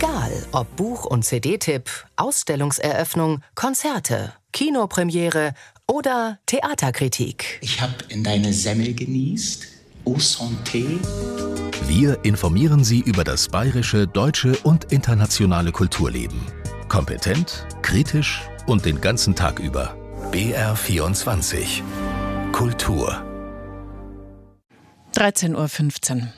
Egal, ob Buch- und CD-Tipp, Ausstellungseröffnung, Konzerte, Kinopremiere oder Theaterkritik. Ich habe in deine Semmel genießt. Au santé. Wir informieren Sie über das bayerische, deutsche und internationale Kulturleben. Kompetent, kritisch und den ganzen Tag über. BR24 Kultur. 13:15 Uhr.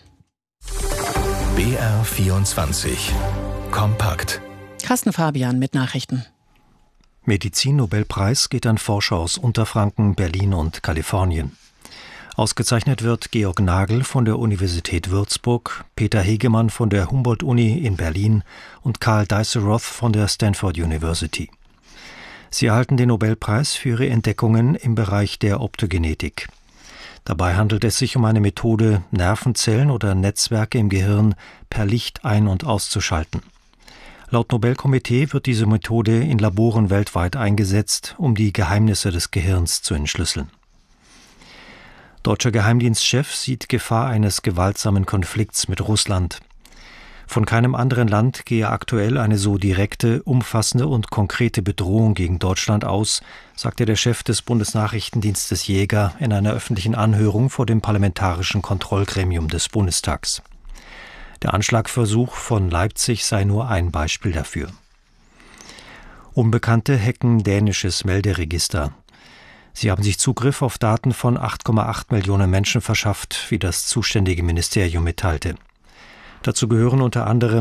BR24 Kompakt. Carsten Fabian mit Nachrichten. Medizin-Nobelpreis geht an Forscher aus Unterfranken, Berlin und Kalifornien. Ausgezeichnet wird Georg Nagel von der Universität Würzburg, Peter Hegemann von der Humboldt-Uni in Berlin und Karl Deisseroth von der Stanford University. Sie erhalten den Nobelpreis für ihre Entdeckungen im Bereich der Optogenetik. Dabei handelt es sich um eine Methode, Nervenzellen oder Netzwerke im Gehirn per Licht ein- und auszuschalten. Laut Nobelkomitee wird diese Methode in Laboren weltweit eingesetzt, um die Geheimnisse des Gehirns zu entschlüsseln. Deutscher Geheimdienstchef sieht Gefahr eines gewaltsamen Konflikts mit Russland. Von keinem anderen Land gehe aktuell eine so direkte, umfassende und konkrete Bedrohung gegen Deutschland aus, sagte der Chef des Bundesnachrichtendienstes Jäger in einer öffentlichen Anhörung vor dem Parlamentarischen Kontrollgremium des Bundestags. Der Anschlagversuch von Leipzig sei nur ein Beispiel dafür. Unbekannte hacken dänisches Melderegister. Sie haben sich Zugriff auf Daten von 8,8 Millionen Menschen verschafft, wie das zuständige Ministerium mitteilte. Dazu gehören unter anderem